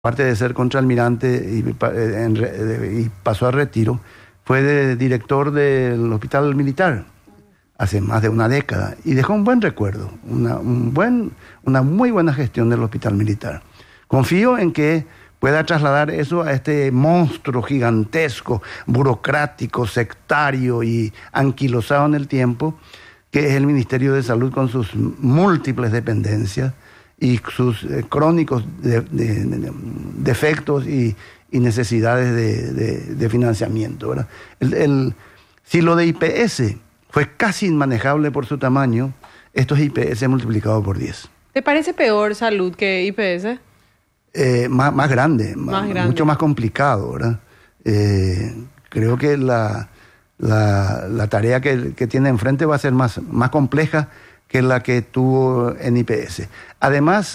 aparte de ser contraalmirante y pasó a retiro, fue director del hospital militar hace más de una década y dejó un buen recuerdo, una muy buena gestión del hospital militar. Confío en que pueda trasladar eso a este monstruo gigantesco, burocrático, sectario y anquilosado en el tiempo, que es el Ministerio de Salud con sus múltiples dependencias y sus crónicos defectos y necesidades de financiamiento, ¿verdad? Si lo de IPS fue casi inmanejable por su tamaño, esto es IPS multiplicado por 10. ¿Te parece peor salud que IPS? Más grande, mucho más complicado, ¿verdad? Creo que la tarea que tiene enfrente va a ser más compleja que la que tuvo en IPS. Además,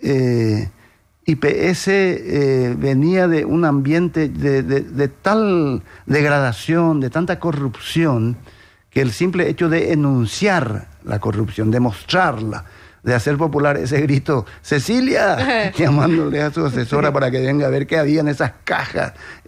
IPS venía de un ambiente de tal degradación, de tanta corrupción, que el simple hecho de enunciar la corrupción, de mostrarla, de hacer popular ese grito, Cecilia, llamándole a su asesora para que venga a ver qué había en esas cajas,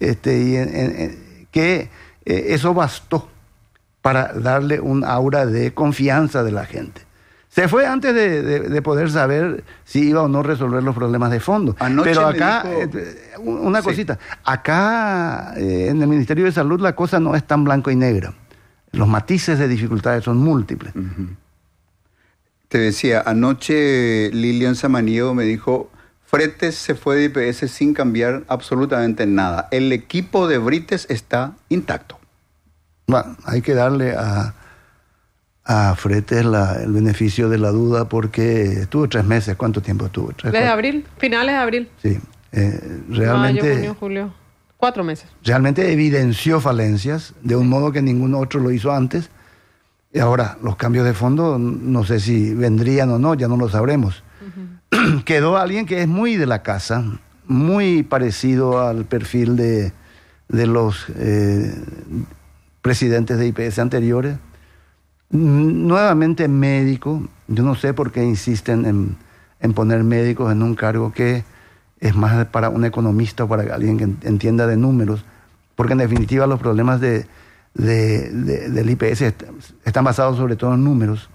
eso bastó para darle un aura de confianza de la gente. Se fue antes de poder saber si iba o no a resolver los problemas de fondo. Anoche pero acá, una Sí. cosita, acá en el Ministerio de Salud la cosa no es tan blanco y negra. Los matices de dificultades son múltiples. Uh-huh. Te decía, anoche Lilian Samaniego me dijo, Fretes se fue de IPS sin cambiar absolutamente nada. El equipo de Brites está intacto. Bueno, hay que darle a Fretes el beneficio de la duda porque estuvo 3 meses. ¿Cuánto tiempo estuvo? ¿Desde abril? Finales de abril. Sí. Realmente, Mayo, junio, julio. 4 meses. Realmente evidenció falencias de un modo que ningún otro lo hizo antes. Y ahora, los cambios de fondo, no sé si vendrían o no, ya no lo sabremos. Uh-huh. Quedó alguien que es muy de la casa, muy parecido al perfil de los presidentes de IPS anteriores. Nuevamente médico. Yo no sé por qué insisten en poner médicos en un cargo que es más para un economista o para alguien que entienda de números, porque en definitiva los problemas del IPS están basados sobre todo en números.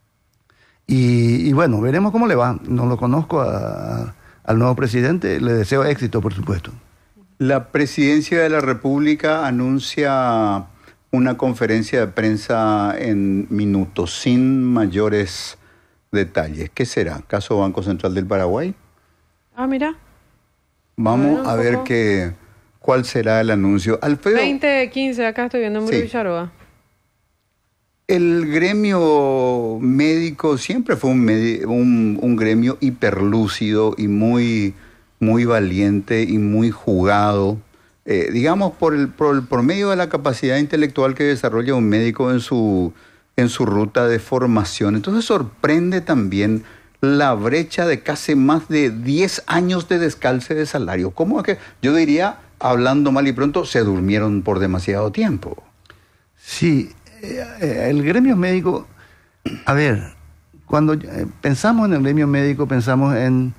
Y bueno, veremos cómo le va. No lo conozco al nuevo presidente, le deseo éxito, por supuesto. La Presidencia de la República anuncia una conferencia de prensa en minutos, sin mayores detalles. ¿Qué será? ¿Caso Banco Central del Paraguay? Ah, mira. Vamos a ver cuál será el anuncio. Alfredo, 2015, acá estoy viendo en Muro Villaroa. El gremio médico siempre fue un gremio hiperlúcido y muy valiente y muy jugado, digamos por el promedio de la capacidad intelectual que desarrolla un médico en su ruta de formación. Entonces sorprende también la brecha de casi más de 10 años de descalce de salario. ¿Cómo es que, yo diría, hablando mal y pronto, se durmieron por demasiado tiempo? Sí, el gremio médico, a ver, cuando pensamos en el gremio médico, pensamos en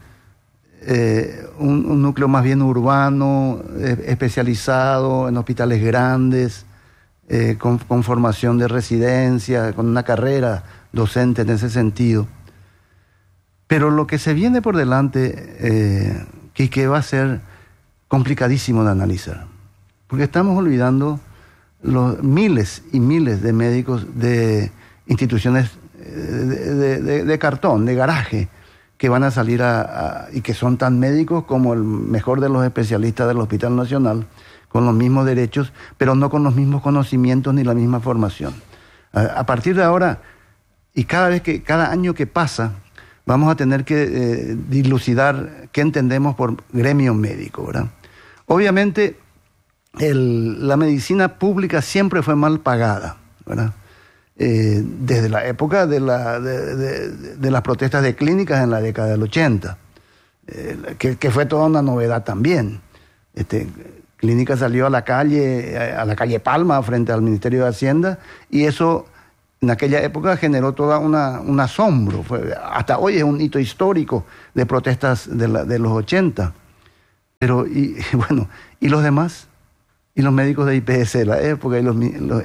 un núcleo más bien urbano, especializado en hospitales grandes, con formación de residencia, con una carrera docente en ese sentido. Pero lo que se viene por delante, que va a ser complicadísimo de analizar, porque estamos olvidando los miles y miles de médicos de instituciones de cartón, de garaje, que van a salir y que son tan médicos como el mejor de los especialistas del Hospital Nacional, con los mismos derechos, pero no con los mismos conocimientos ni la misma formación. A partir de ahora, y cada año que pasa, vamos a tener que dilucidar qué entendemos por gremio médico, ¿verdad? Obviamente, la medicina pública siempre fue mal pagada, ¿verdad? Desde la época de las protestas de clínicas en la década del 80, que fue toda una novedad también. Clínica salió a la calle Palma, frente al Ministerio de Hacienda, y eso en aquella época generó toda un asombro. Hasta hoy es un hito histórico de protestas de los 80. Pero, y bueno, ¿y los demás? ¿Y los médicos de IPS de la época y los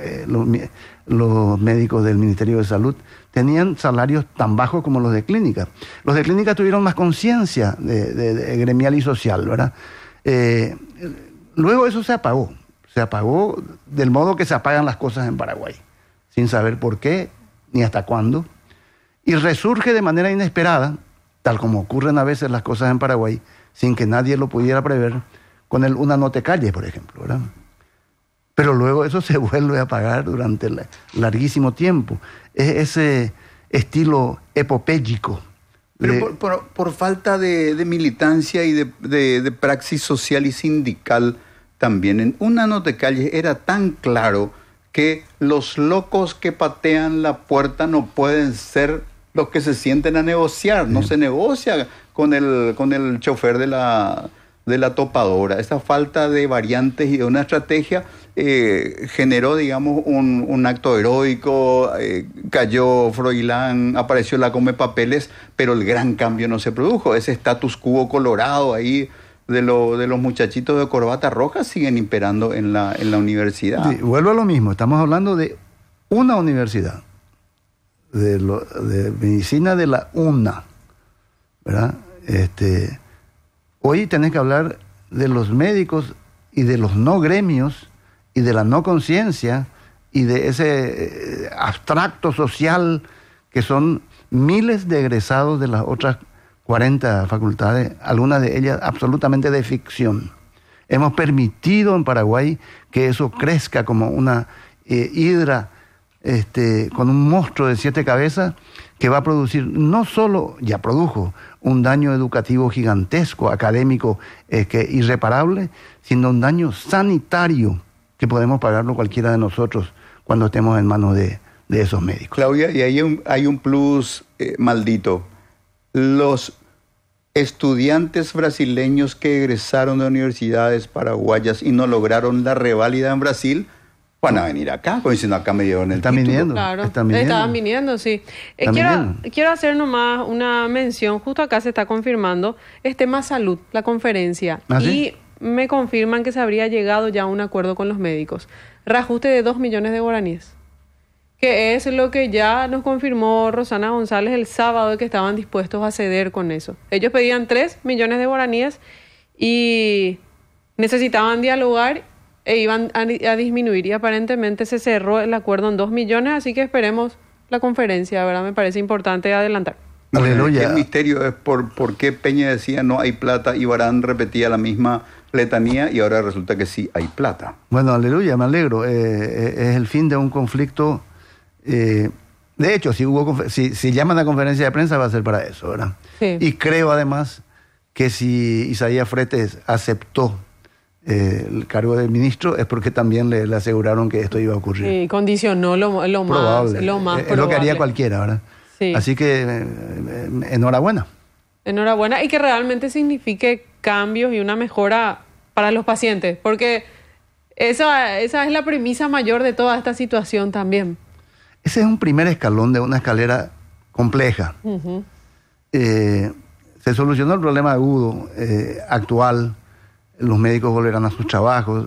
médicos del Ministerio de Salud? Tenían salarios tan bajos como los de clínica. Los de clínica tuvieron más conciencia de gremial y social, ¿verdad? Luego eso se apagó del modo que se apagan las cosas en Paraguay, sin saber por qué ni hasta cuándo, y resurge de manera inesperada, tal como ocurren a veces las cosas en Paraguay, sin que nadie lo pudiera prever, con el Una no te calles, por ejemplo, ¿verdad? Pero luego eso se vuelve a apagar durante larguísimo tiempo. Es ese estilo epopéyico. Pero por falta de militancia y de praxis social y sindical también. En Una no te calles era tan claro que los locos que patean la puerta no pueden ser los que se sienten a negociar. No se negocia con el chofer de la topadora. Esa falta de variantes y de una estrategia generó, digamos, un acto heroico. Cayó Froilán, apareció la Comepapeles, pero el gran cambio no se produjo. Ese status quo colorado ahí de los muchachitos de corbata roja siguen imperando en la universidad. Sí, vuelvo a lo mismo. Estamos hablando de una universidad, de medicina de la UNA, ¿verdad? Hoy tenés que hablar de los médicos y de los no gremios y de la no conciencia y de ese abstracto social que son miles de egresados de las otras 40 facultades, algunas de ellas absolutamente de ficción. Hemos permitido en Paraguay que eso crezca como una hidra con un monstruo de 7 cabezas que va a producir, no solo, ya produjo, un daño educativo gigantesco, académico, irreparable, sino un daño sanitario que podemos pagarlo cualquiera de nosotros cuando estemos en manos de esos médicos. Claudia, y hay un plus maldito. Los estudiantes brasileños que egresaron de universidades paraguayas y no lograron la reválida en Brasil, van a venir acá, como diciendo acá me dieron el título. Viniendo, claro, están viniendo. Estaban viniendo, sí. Quiero hacer nomás una mención, justo acá se está confirmando, Más Salud, la conferencia, ¿Ah, sí? y me confirman que se habría llegado ya a un acuerdo con los médicos. Reajuste de 2 millones de guaraníes, que es lo que ya nos confirmó Rosana González el sábado, de que estaban dispuestos a ceder con eso. Ellos pedían 3 millones de guaraníes y necesitaban dialogar e iban a disminuir, y aparentemente se cerró el acuerdo en 2 millones, así que esperemos la conferencia, ¿verdad? Me parece importante adelantar. Aleluya. El misterio es por qué Peña decía no hay plata y Barán repetía la misma letanía y ahora resulta que sí hay plata. Bueno, aleluya, me alegro. Es el fin de un conflicto. De hecho, si llaman a conferencia de prensa va a ser para eso, ¿verdad? Sí. Y creo además que si Isaías Fretes aceptó el cargo de ministro es porque también le aseguraron que esto iba a ocurrir. Y condicionó lo más es probable. lo que haría cualquiera, ¿verdad? Sí. Así que enhorabuena. Enhorabuena, y que realmente signifique cambios y una mejora para los pacientes, porque esa es la premisa mayor de toda esta situación también. Ese es un primer escalón de una escalera compleja. Uh-huh. Se solucionó el problema agudo, actual. Los médicos volverán a sus trabajos.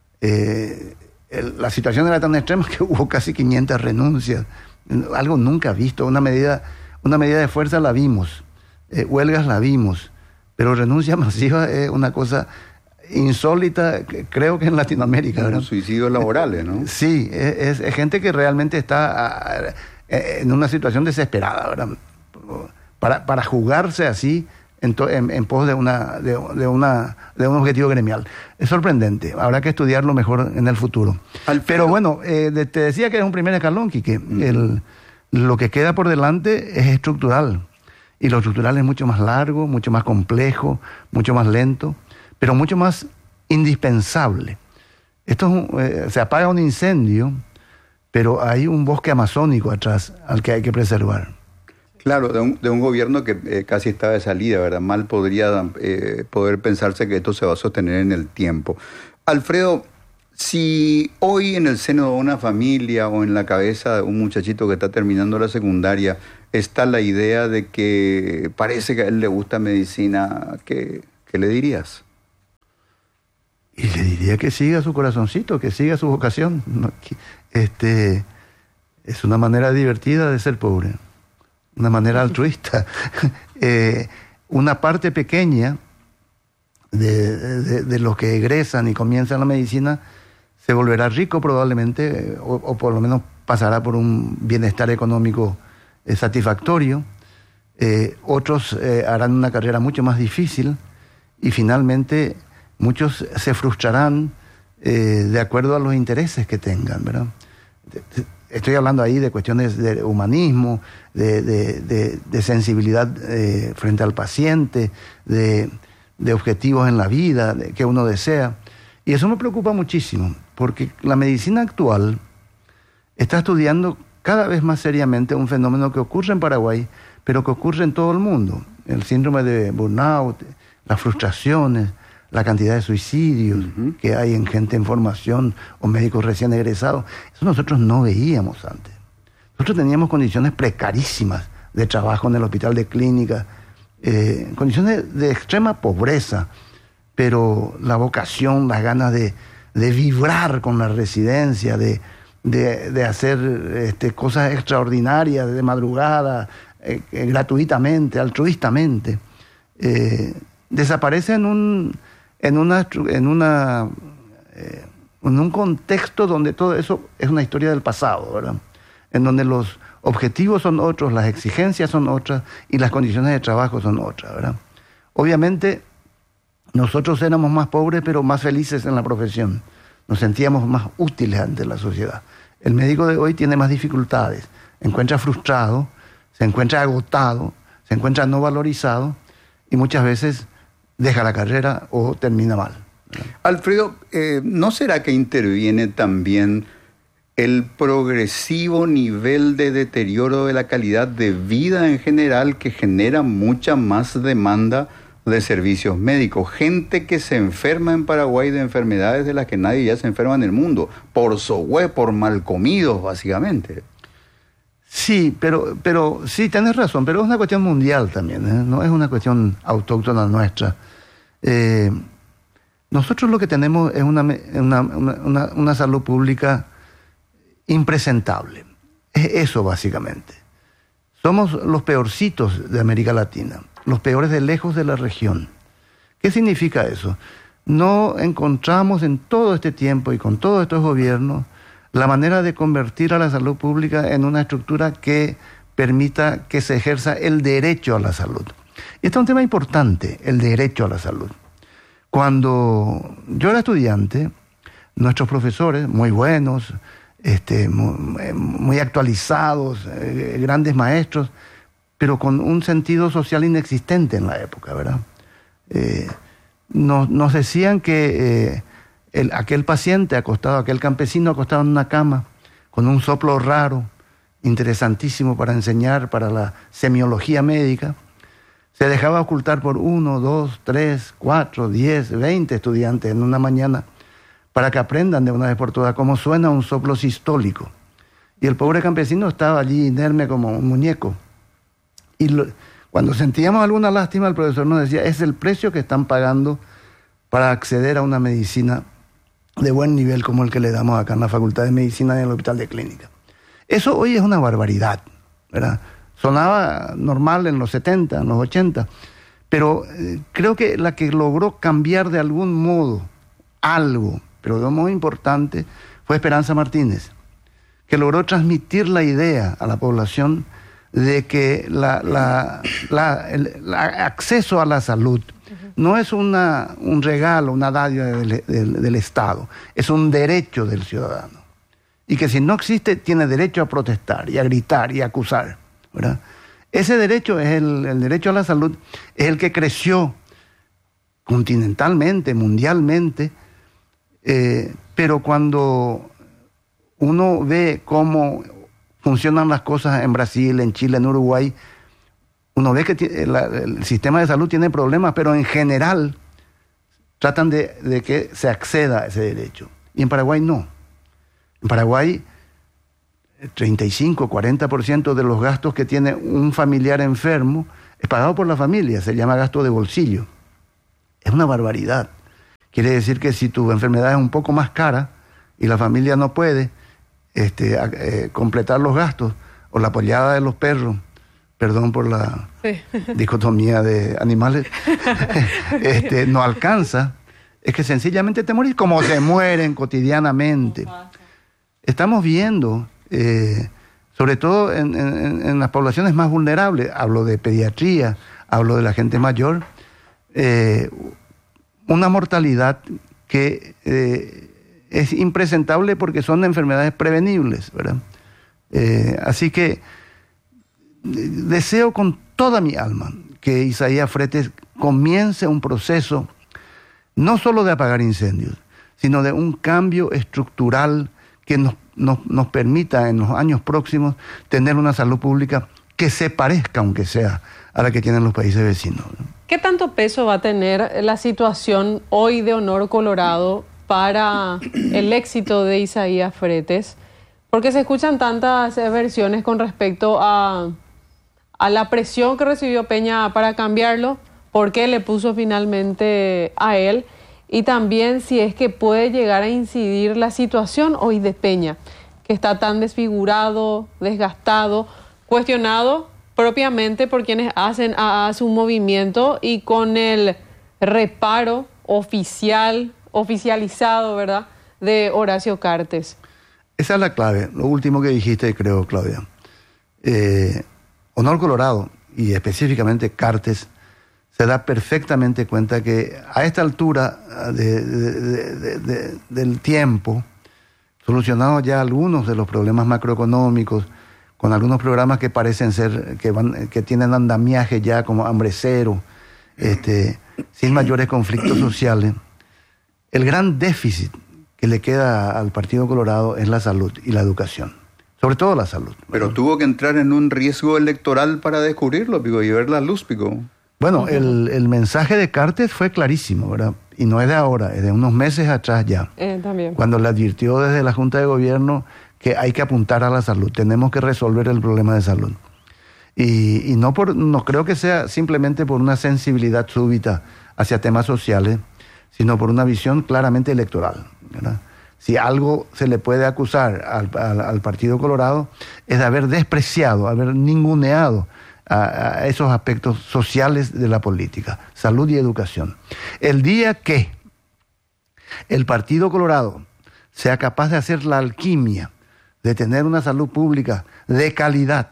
La situación era tan extrema que hubo casi 500 renuncias. Algo nunca visto. Una medida de fuerza la vimos. Huelgas la vimos. Pero renuncia masiva es una cosa insólita, creo que en Latinoamérica. Como suicidios laborales, ¿no? Sí, es gente que realmente está en una situación desesperada, ¿verdad? Para jugarse así en pos de un objetivo gremial. Es sorprendente, habrá que estudiarlo mejor en el futuro. Pero bueno, te decía que es un primer escalón, Quique. Lo que queda por delante es estructural, y lo estructural es mucho más largo, mucho más complejo, mucho más lento, pero mucho más indispensable. Esto se apaga un incendio, pero hay un bosque amazónico atrás al que hay que preservar. Claro, de un gobierno que casi está de salida, ¿verdad? Mal podría poder pensarse que esto se va a sostener en el tiempo. Alfredo, si hoy en el seno de una familia o en la cabeza de un muchachito que está terminando la secundaria está la idea de que parece que a él le gusta medicina, ¿qué le dirías? Y le diría que siga su corazoncito, que siga su vocación. ¿No? Es una manera divertida de ser pobre, una manera altruista. Una parte pequeña de los que egresan y comienzan la medicina se volverá rico probablemente, o por lo menos pasará por un bienestar económico satisfactorio. Otros harán una carrera mucho más difícil y finalmente muchos se frustrarán de acuerdo a los intereses que tengan, ¿verdad? Estoy hablando ahí de cuestiones de humanismo, de sensibilidad frente al paciente, de objetivos en la vida que uno desea. Y eso me preocupa muchísimo, porque la medicina actual está estudiando cada vez más seriamente un fenómeno que ocurre en Paraguay, pero que ocurre en todo el mundo. El síndrome de burnout, las frustraciones, la cantidad de suicidios que hay en gente en formación o médicos recién egresados. Eso nosotros no veíamos antes. Nosotros teníamos condiciones precarísimas de trabajo en el hospital de clínica, condiciones de extrema pobreza, pero la vocación, las ganas de vibrar con la residencia, de hacer cosas extraordinarias de madrugada, gratuitamente, altruistamente, desaparece en un contexto donde todo eso es una historia del pasado, ¿verdad? En donde los objetivos son otros, las exigencias son otras y las condiciones de trabajo son otras, ¿verdad? Obviamente nosotros éramos más pobres pero más felices en la profesión, nos sentíamos más útiles ante la sociedad. El médico de hoy tiene más dificultades, se encuentra frustrado, se encuentra agotado, se encuentra no valorizado y muchas veces deja la carrera o termina mal. Alfredo, ¿no será que interviene también el progresivo nivel de deterioro de la calidad de vida en general que genera mucha más demanda de servicios médicos? Gente que se enferma en Paraguay de enfermedades de las que nadie ya se enferma en el mundo, por sohue, por mal comidos, básicamente. Sí, pero sí, tenés razón, pero es una cuestión mundial también, ¿eh? No es una cuestión autóctona nuestra. Nosotros lo que tenemos es una salud pública impresentable. Es eso básicamente. Somos los peorcitos de América Latina, los peores de lejos de la región. ¿Qué significa eso? No encontramos en todo este tiempo y con todos estos gobiernos la manera de convertir a la salud pública en una estructura que permita que se ejerza el derecho a la salud. Y este es un tema importante, el derecho a la salud. Cuando yo era estudiante, nuestros profesores, muy buenos, muy actualizados, grandes maestros, pero con un sentido social inexistente en la época, ¿verdad? Nos decían que aquel paciente acostado, aquel campesino acostado en una cama, con un soplo raro, interesantísimo para enseñar, para la semiología médica, se dejaba ocultar por 1, 2, 3, 4, 10, 20 estudiantes en una mañana para que aprendan de una vez por todas cómo suena un soplo sistólico. Y el pobre campesino estaba allí inerme como un muñeco. Y cuando sentíamos alguna lástima, el profesor nos decía, es el precio que están pagando para acceder a una medicina de buen nivel como el que le damos acá en la Facultad de Medicina y en el Hospital de Clínica. Eso hoy es una barbaridad, ¿verdad? Sonaba normal en los 70, en los 80, pero creo que la que logró cambiar de algún modo algo, pero de un modo importante, fue Esperanza Martínez, que logró transmitir la idea a la población de que el acceso a la salud no es un regalo, una dádiva del Estado, es un derecho del ciudadano. Y que si no existe, tiene derecho a protestar y a gritar y a acusar, ¿verdad? Ese derecho es el derecho a la salud, es el que creció continentalmente, mundialmente, pero cuando uno ve cómo funcionan las cosas en Brasil, en Chile, en Uruguay, uno ve que el sistema de salud tiene problemas, pero en general tratan de que se acceda a ese derecho. Y en Paraguay no. En Paraguay, 35, 40% de los gastos que tiene un familiar enfermo es pagado por la familia, se llama gasto de bolsillo. Es una barbaridad. Quiere decir que si tu enfermedad es un poco más cara y la familia no puede completar los gastos, o la pollada de los perros, perdón por la dicotomía de animales, no alcanza, es que sencillamente te morís, como se mueren cotidianamente. Estamos viendo, sobre todo en las poblaciones más vulnerables, hablo de pediatría, hablo de la gente mayor, una mortalidad que es impresentable porque son enfermedades prevenibles, ¿verdad? Así que deseo con toda mi alma que Isaías Fretes comience un proceso no solo de apagar incendios, sino de un cambio estructural que nos permita en los años próximos tener una salud pública que se parezca, aunque sea, a la que tienen los países vecinos. ¿Qué tanto peso va a tener la situación hoy de Honor Colorado para el éxito de Isaías Fretes? Porque se escuchan tantas versiones con respecto a la presión que recibió Peña para cambiarlo, por qué le puso finalmente a él, y también si es que puede llegar a incidir la situación hoy de Peña, que está tan desfigurado, desgastado, cuestionado propiamente por quienes hacen a su movimiento y con el reparo oficializado, ¿verdad?, de Horacio Cartes. Esa es la clave, lo último que dijiste, creo, Claudia. Honor Colorado, y específicamente Cartes, se da perfectamente cuenta que a esta altura del tiempo, solucionados ya algunos de los problemas macroeconómicos, con algunos programas que parecen ser, que tienen andamiaje ya como Hambre Cero, sin mayores conflictos sociales, el gran déficit que le queda al Partido Colorado es la salud y la educación. Sobre todo la salud. Pero tuvo que entrar en un riesgo electoral para descubrirlo, Pico, y ver la luz, Pico. Bueno, el mensaje de Cartes fue clarísimo, ¿verdad? Y no es de ahora, es de unos meses atrás ya. También. Cuando le advirtió desde la Junta de Gobierno que hay que apuntar a la salud, tenemos que resolver el problema de salud. Y no creo que sea simplemente por una sensibilidad súbita hacia temas sociales, sino por una visión claramente electoral, ¿verdad? Si algo se le puede acusar al Partido Colorado es de haber despreciado, haber ninguneado a esos aspectos sociales de la política, salud y educación. El día que el Partido Colorado sea capaz de hacer la alquimia, de tener una salud pública de calidad,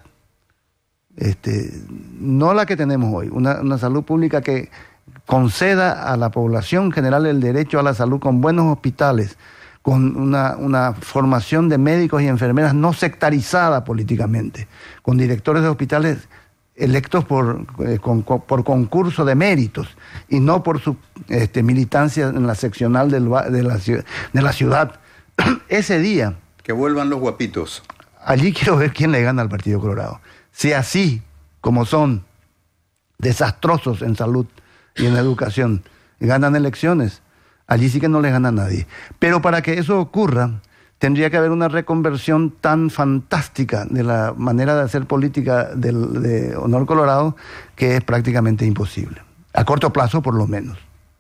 no la que tenemos hoy, una salud pública que conceda a la población general el derecho a la salud con buenos hospitales, con una formación de médicos y enfermeras no sectarizada políticamente, con directores de hospitales electos por concurso de méritos y no por su militancia en la seccional de la ciudad. Ese día... Que vuelvan los guapitos. Allí quiero ver quién le gana al Partido Colorado. Si así, como son desastrosos en salud y en educación, ganan elecciones, allí sí que no le gana a nadie. Pero para que eso ocurra, tendría que haber una reconversión tan fantástica de la manera de hacer política de Honor Colorado que es prácticamente imposible. A corto plazo, por lo menos.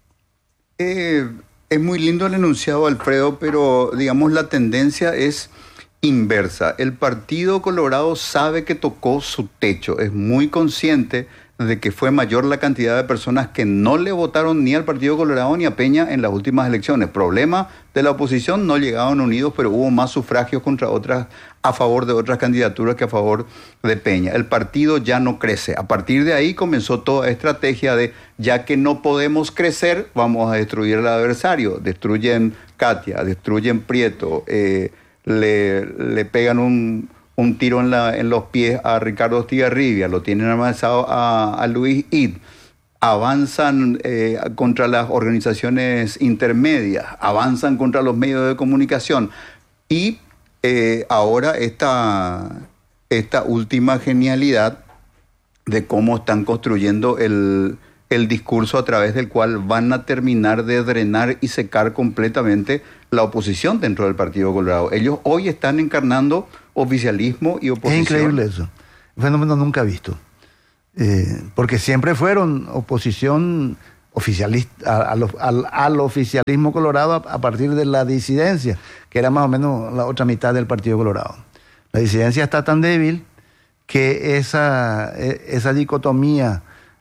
Es muy lindo el enunciado, Alfredo, pero digamos la tendencia es inversa. El Partido Colorado sabe que tocó su techo, es muy consciente de que fue mayor la cantidad de personas que no le votaron ni al Partido Colorado ni a Peña en las últimas elecciones. Problema de la oposición, no llegaban unidos, pero hubo más sufragios contra otras, a favor de otras candidaturas que a favor de Peña. El partido ya no crece. A partir de ahí comenzó toda estrategia de, ya que no podemos crecer, vamos a destruir al adversario. Destruyen Katia, destruyen Prieto, le pegan un tiro en los pies a Ricardo Estigarribia, lo tienen avanzado a Luis Id, avanzan contra las organizaciones intermedias, avanzan contra los medios de comunicación y ahora esta última genialidad de cómo están construyendo el discurso a través del cual van a terminar de drenar y secar completamente la oposición dentro del Partido Colorado. Ellos hoy están encarnando oficialismo y oposición. Es increíble eso, un fenómeno nunca visto, porque siempre fueron oposición al oficialismo colorado a partir de la disidencia, que era más o menos la otra mitad del Partido Colorado. La disidencia está tan débil que esa dicotomía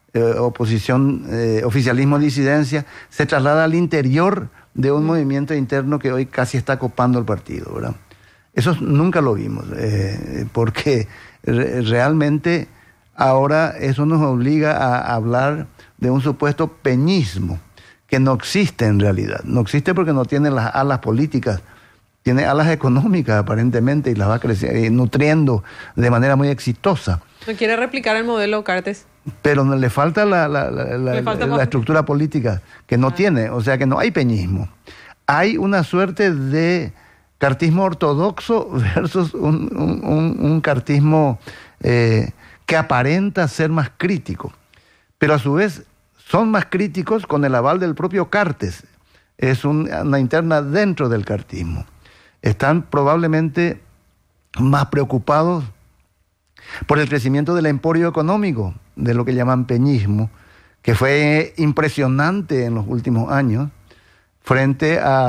oficialismo-disidencia se traslada al interior de un movimiento interno que hoy casi está copando el partido, ¿verdad? Eso nunca lo vimos, porque realmente ahora eso nos obliga a hablar de un supuesto peñismo que no existe en realidad. No existe porque no tiene las alas políticas, tiene alas económicas aparentemente y las va nutriendo de manera muy exitosa. ¿No quiere replicar el modelo Cartes? Pero no, le falta la estructura política que no tiene, o sea que no hay peñismo. Hay una suerte de cartismo ortodoxo versus un cartismo que aparenta ser más crítico, pero a su vez son más críticos con el aval del propio Cartes. Es una interna dentro del cartismo. Están probablemente más preocupados por el crecimiento del emporio económico, de lo que llaman peñismo, que fue impresionante en los últimos años, frente a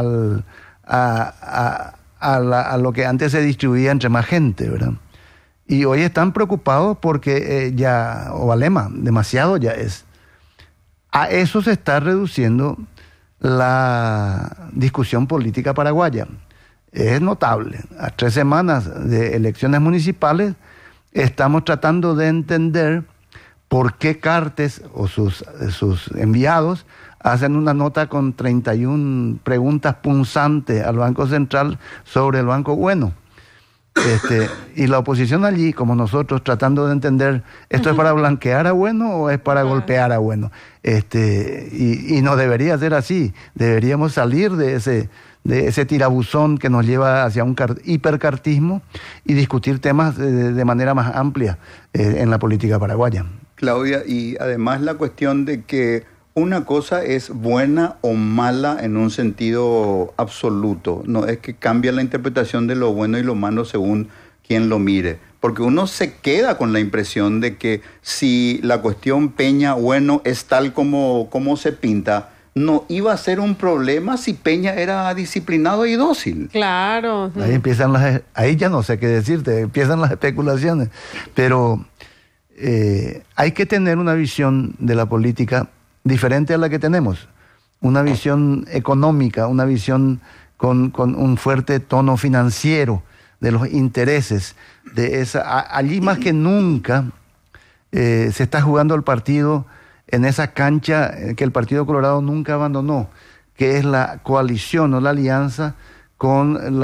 lo que antes se distribuía entre más gente, ¿verdad? Y hoy están preocupados porque demasiado ya es. A eso se está reduciendo la discusión política paraguaya. Es notable. A 3 semanas de elecciones municipales estamos tratando de entender por qué Cartes o sus enviados hacen una nota con 31 preguntas punzantes al Banco Central sobre el Banco Bueno. Y la oposición allí, como nosotros, tratando de entender, ¿esto es para blanquear a Bueno o es para golpear a Bueno? Y no debería ser así. Deberíamos salir de ese tirabuzón que nos lleva hacia un hipercartismo y discutir temas de manera más amplia en la política paraguaya. Claudia, y además la cuestión de que una cosa es buena o mala en un sentido absoluto. No es que cambia la interpretación de lo bueno y lo malo según quien lo mire. Porque uno se queda con la impresión de que si la cuestión Peña Bueno es tal como se pinta, no iba a ser un problema si Peña era disciplinado y dócil. Claro. Ahí ya no sé qué decirte, empiezan las especulaciones. Pero hay que tener una visión de la política diferente a la que tenemos. Una visión económica, una visión con un fuerte tono financiero de los intereses. Allí más que nunca se está jugando el partido en esa cancha que el Partido Colorado nunca abandonó, que es la coalición o la alianza con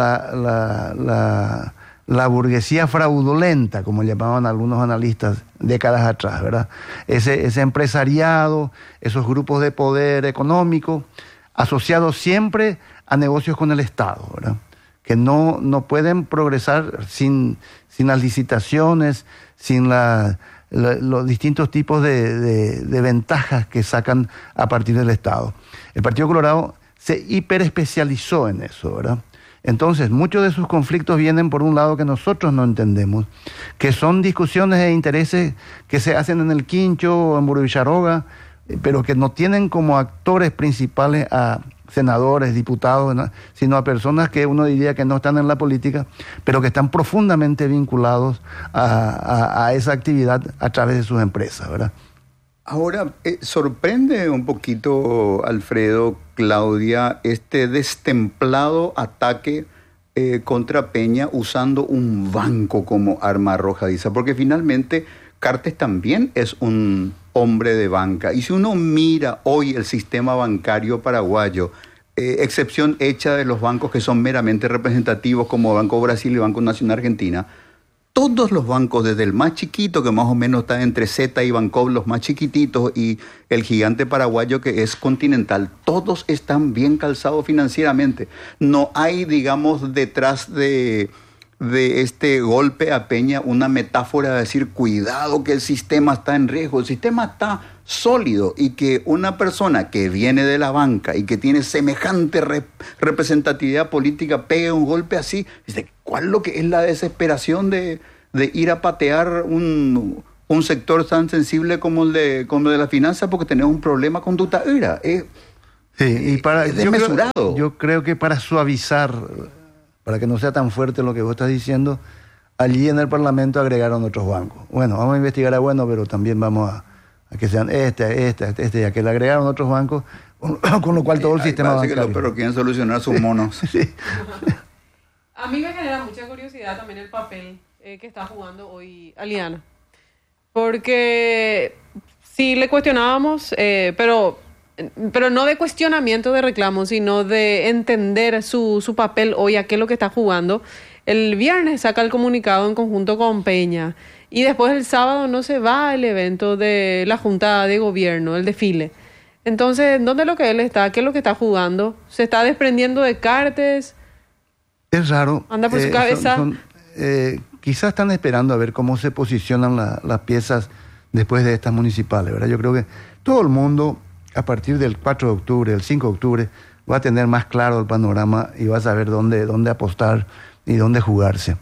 la burguesía fraudulenta, como llamaban algunos analistas décadas atrás, ¿verdad? Ese empresariado, esos grupos de poder económico, asociados siempre a negocios con el Estado, ¿verdad? Que no pueden progresar sin las licitaciones, sin los distintos tipos de ventajas que sacan a partir del Estado. El Partido Colorado se hiperespecializó en eso, ¿verdad? Entonces, muchos de sus conflictos vienen por un lado que nosotros no entendemos, que son discusiones e intereses que se hacen en el Quincho o en Burro-Villaroga, pero que no tienen como actores principales a senadores, diputados, ¿no?, sino a personas que uno diría que no están en la política, pero que están profundamente vinculados a esa actividad a través de sus empresas, ¿verdad? Ahora, sorprende un poquito, Alfredo, Claudia, este destemplado ataque contra Peña usando un banco como arma arrojadiza, porque finalmente Cartes también es un hombre de banca. Y si uno mira hoy el sistema bancario paraguayo, excepción hecha de los bancos que son meramente representativos como Banco Brasil y Banco Nacional Argentina, todos los bancos, desde el más chiquito, que más o menos está entre Z y Bancov, los más chiquititos, y el gigante paraguayo que es Continental, todos están bien calzados financieramente. No hay, digamos, detrás de este golpe a Peña una metáfora de decir, cuidado que el sistema está en riesgo. El sistema está sólido, y que una persona que viene de la banca y que tiene semejante representatividad política pegue un golpe así, dice, ¿cuál es lo que es la desesperación de ir a patear un un sector tan sensible como el de la finanza porque tenemos un problema con Dutaira. Sí, y es desmesurado. Yo creo que para suavizar, para que no sea tan fuerte lo que vos estás diciendo, allí en el Parlamento agregaron otros bancos. Bueno, vamos a investigar a bueno, pero también vamos a que sean este y aquel. Agregaron otros bancos, con lo cual todo el sistema bancario. Parece que los perros quieren solucionar sus monos. Sí. A mí me genera mucha curiosidad también el papel que está jugando hoy Aliana. Porque sí le cuestionábamos, pero no de cuestionamiento de reclamo, sino de entender su papel hoy, a qué es lo que está jugando. El viernes saca el comunicado en conjunto con Peña y después el sábado no se va al evento de la Junta de Gobierno, el desfile. Entonces, ¿dónde es lo que él está? ¿Qué es lo que está jugando? ¿Se está desprendiendo de Cartes? Es raro. ¿Anda por su cabeza? Quizás están esperando a ver cómo se posicionan las piezas después de estas municipales, ¿verdad? Yo creo que todo el mundo, a partir del 4 de octubre, el 5 de octubre, va a tener más claro el panorama y va a saber dónde apostar y dónde jugarse.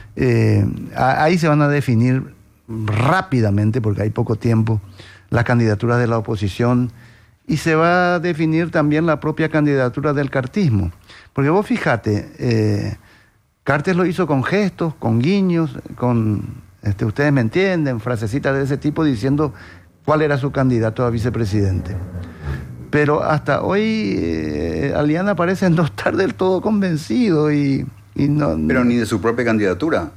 Ahí se van a definir rápidamente, porque hay poco tiempo, las candidaturas de la oposición y se va a definir también la propia candidatura del cartismo. Porque vos fíjate, Cartes lo hizo con gestos, con guiños, con, ustedes me entienden, frasecitas de ese tipo diciendo cuál era su candidato a vicepresidente. Pero hasta hoy Aliana parece no estar del todo convencido y no... Pero ni de su propia candidatura.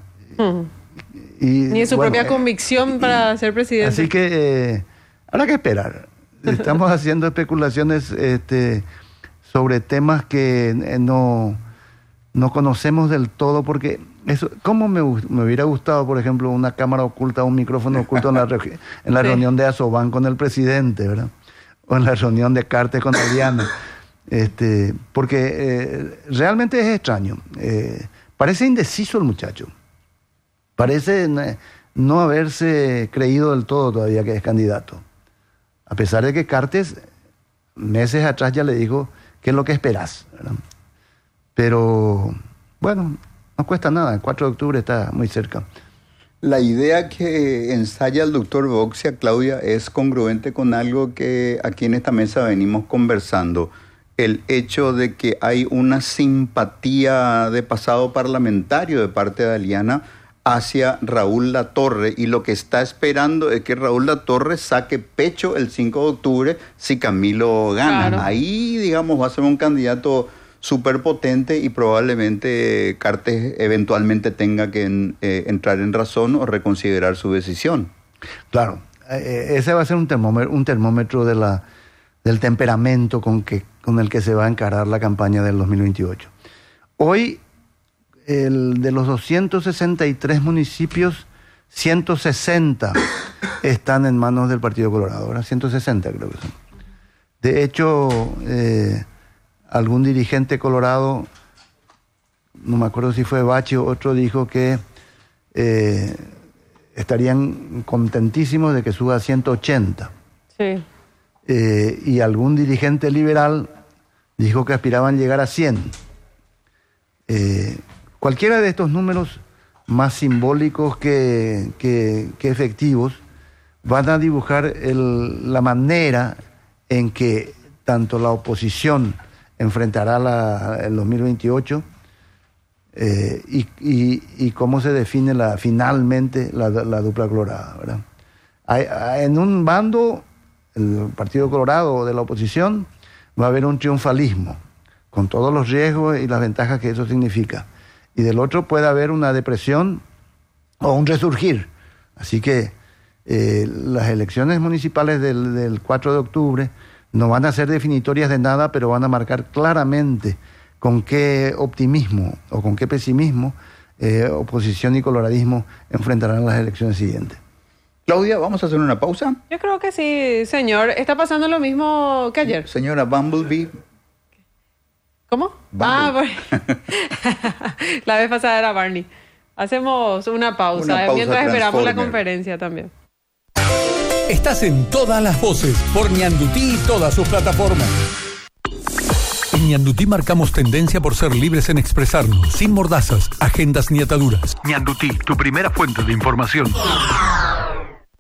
Ni de su propia convicción para ser presidente. Así que habrá que esperar. Estamos haciendo especulaciones sobre temas que no conocemos del todo, porque eso, ¿cómo me hubiera gustado, por ejemplo, una cámara oculta, un micrófono oculto en la Sí. reunión de Asobán con el presidente, ¿verdad? O en la reunión de Cartes con Aliana. Porque realmente es extraño. Parece indeciso el muchacho. Parece no haberse creído del todo todavía que es candidato. A pesar de que Cartes meses atrás ya le dijo qué es lo que esperás, ¿verdad? Pero, bueno, no cuesta nada. El 4 de octubre está muy cerca. La idea que ensaya el doctor Boxia, Claudia, es congruente con algo que aquí en esta mesa venimos conversando. El hecho de que hay una simpatía de pasado parlamentario de parte de Aliana hacia Raúl Latorre, y lo que está esperando es que Raúl Latorre saque pecho el 5 de octubre si Camilo gana. Claro. Ahí, digamos, va a ser un candidato súper potente y probablemente Cartes eventualmente tenga que entrar en razón o reconsiderar su decisión. Claro, ese va a ser un termómetro del temperamento con el que se va a encarar la campaña del 2028. Hoy, de los 263 municipios, 160 están en manos del Partido Colorado, ¿verdad? 160 creo que son. De hecho, algún dirigente colorado, no me acuerdo si fue Bachi o otro, dijo que estarían contentísimos de que suba a 180. Sí. Y algún dirigente liberal dijo que aspiraban a llegar a 100. Cualquiera de estos números, más simbólicos que efectivos, van a dibujar la manera en que tanto la oposición enfrentará el 2028 y cómo se define finalmente la dupla colorada, ¿verdad? En un bando, el Partido Colorado de la oposición, va a haber un triunfalismo, con todos los riesgos y las ventajas que eso significa. Y del otro puede haber una depresión o un resurgir. Así que las elecciones municipales del 4 de octubre no van a ser definitorias de nada, pero van a marcar claramente con qué optimismo o con qué pesimismo oposición y coloradismo enfrentarán las elecciones siguientes. Claudia, ¿vamos a hacer una pausa? Yo creo que sí, señor. Está pasando lo mismo que ayer. Señora Bumblebee. ¿Cómo? Bumblebee. La vez pasada era Barney. Hacemos una pausa mientras esperamos la conferencia también. Estás en todas las voces por Ñandutí y todas sus plataformas. En Ñandutí marcamos tendencia por ser libres en expresarnos, sin mordazas, agendas ni ataduras. Ñandutí, tu primera fuente de información.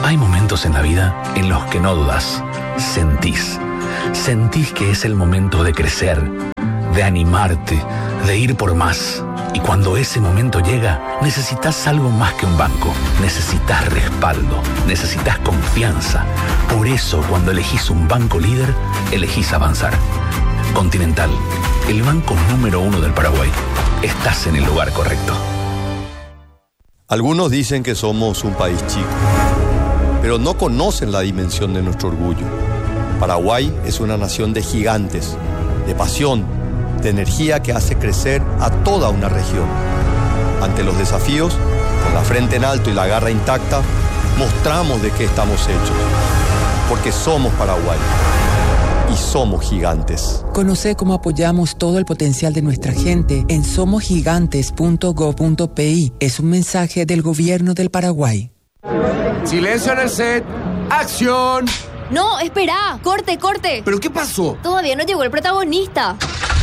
Hay momentos en la vida en los que no dudas, sentís que es el momento de crecer, de animarte, de ir por más. Y cuando ese momento llega, necesitas algo más que un banco. Necesitas respaldo, necesitas confianza. Por eso, cuando elegís un banco líder, elegís avanzar. Continental, el banco número 1 del Paraguay. Estás en el lugar correcto. Algunos dicen que somos un país chico, pero no conocen la dimensión de nuestro orgullo. Paraguay es una nación de gigantes, de pasión, de energía que hace crecer a toda una región. Ante los desafíos, con la frente en alto y la garra intacta, mostramos de qué estamos hechos. Porque somos Paraguay y somos gigantes. Conoce cómo apoyamos todo el potencial de nuestra gente en somosgigantes.go.pi. Es un mensaje del gobierno del Paraguay. Silencio en el set. ¡Acción! No, espera. Corte. ¿Pero qué pasó? Todavía no llegó el protagonista.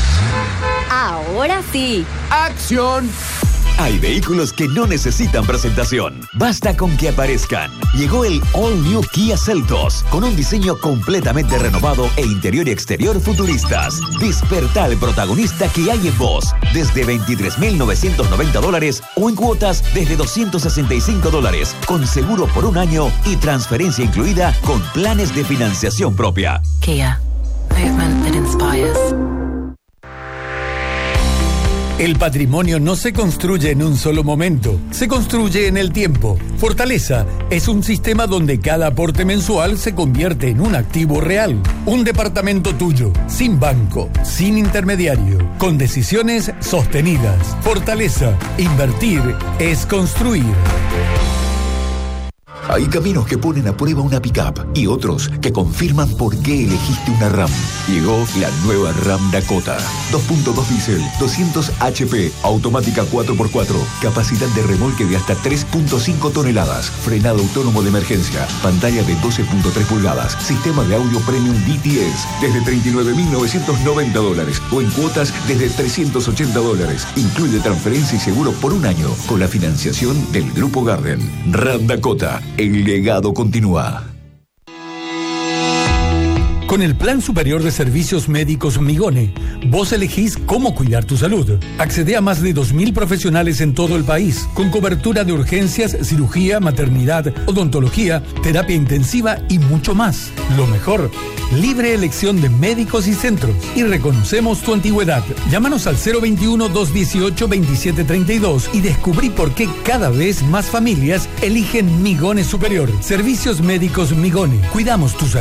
Ahora sí. ¡Acción! Hay vehículos que no necesitan presentación. Basta con que aparezcan. Llegó el All New Kia Seltos, con un diseño completamente renovado e interior y exterior futuristas. Despertá al protagonista que hay en vos. Desde $23,990 o en cuotas desde $265, con seguro por un año y transferencia incluida con planes de financiación propia. Kia. Movement that inspires. El patrimonio no se construye en un solo momento, se construye en el tiempo. Fortaleza es un sistema donde cada aporte mensual se convierte en un activo real. Un departamento tuyo, sin banco, sin intermediario, con decisiones sostenidas. Fortaleza, invertir es construir. Hay caminos que ponen a prueba una pick-up y otros que confirman por qué elegiste una RAM. Llegó la nueva RAM Dakota. 2.2 diésel, 200 HP, automática 4x4, capacidad de remolque de hasta 3.5 toneladas, frenado autónomo de emergencia, pantalla de 12.3 pulgadas, sistema de audio premium DTS, desde $39,990 o en cuotas desde $380. Incluye transferencia y seguro por un año con la financiación del Grupo Garden. RAM Dakota. El legado continúa. Con el Plan Superior de Servicios Médicos Migone, vos elegís cómo cuidar tu salud. Accede a más de 2.000 profesionales en todo el país, con cobertura de urgencias, cirugía, maternidad, odontología, terapia intensiva y mucho más. Lo mejor, libre elección de médicos y centros. Y reconocemos tu antigüedad. Llámanos al 021-218-2732 y descubrí por qué cada vez más familias eligen Migone Superior. Servicios Médicos Migone. Cuidamos tu salud.